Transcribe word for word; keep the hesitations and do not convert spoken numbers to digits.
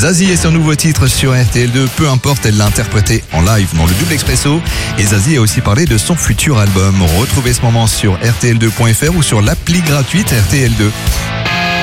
Zazie et son nouveau titre sur R T L deux, peu importe, elle l'a interprété en live dans le Double Expresso. Et Zazie a aussi parlé de son futur album. Retrouvez ce moment sur R T L deux point F R ou sur l'appli gratuite R T L deux.